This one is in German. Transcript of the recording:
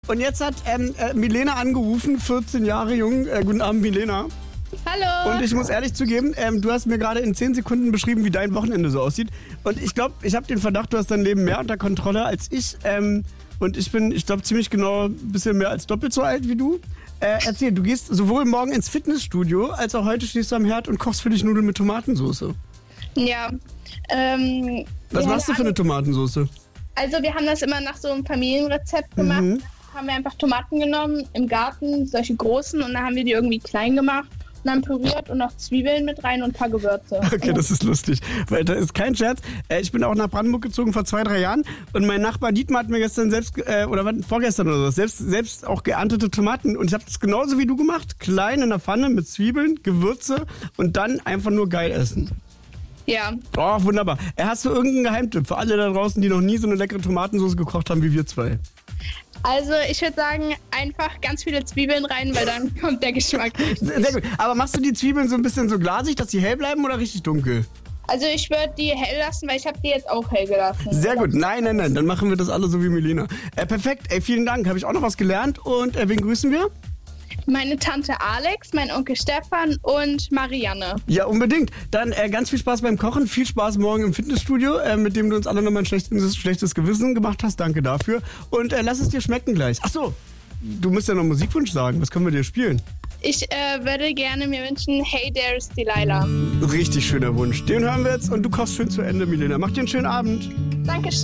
Und jetzt hat Milena angerufen, 14 Jahre jung. Guten Abend, Milena. Hallo. Und ich muss ehrlich zugeben, du hast mir gerade in 10 Sekunden beschrieben, wie dein Wochenende so aussieht. Und ich glaube, ich habe den Verdacht, du hast dein Leben mehr unter Kontrolle als ich. Und ich bin, ich glaube, ziemlich genau ein bisschen mehr als doppelt so alt wie du. Erzähl, du gehst sowohl morgen ins Fitnessstudio, als auch heute stehst du am Herd und kochst für dich Nudeln mit Tomatensauce. Ja. Was machst du für eine Tomatensauce? Also wir haben das immer nach so einem Familienrezept gemacht. Haben wir einfach Tomaten genommen im Garten, solche großen, und dann haben wir die irgendwie klein gemacht und dann püriert und noch Zwiebeln mit rein und ein paar Gewürze. Okay, das ist lustig, weil das ist kein Scherz. Ich bin auch nach Brandenburg gezogen vor 2-3 Jahren und mein Nachbar Dietmar hat mir gestern vorgestern oder so, selbst auch geerntete Tomaten, und ich habe das genauso wie du gemacht, klein in der Pfanne mit Zwiebeln, Gewürze und dann einfach nur geil essen. Ja. Oh, wunderbar. Hast du irgendeinen Geheimtipp für alle da draußen, die noch nie so eine leckere Tomatensauce gekocht haben wie wir zwei? Also ich würde sagen, einfach ganz viele Zwiebeln rein, weil dann kommt der Geschmack richtig. Sehr gut. Aber machst du die Zwiebeln so ein bisschen so glasig, dass sie hell bleiben, oder richtig dunkel? Also ich würde die hell lassen, weil ich habe die jetzt auch hell gelassen. Sehr gut. Nein. Dann machen wir das alle so wie Milena. Perfekt. Vielen Dank. Habe ich auch noch was gelernt. Und wen grüßen wir? Meine Tante Alex, mein Onkel Stefan und Marianne. Ja, unbedingt. Dann ganz viel Spaß beim Kochen. Viel Spaß morgen im Fitnessstudio, mit dem du uns alle nochmal ein schlechtes Gewissen gemacht hast. Danke dafür. Und lass es dir schmecken gleich. Ach so, du musst ja noch Musikwunsch sagen. Was können wir dir spielen? Ich würde gerne mir wünschen, Hey There is Delilah. Richtig schöner Wunsch. Den hören wir jetzt und du kochst schön zu Ende, Milena. Mach dir einen schönen Abend. Danke.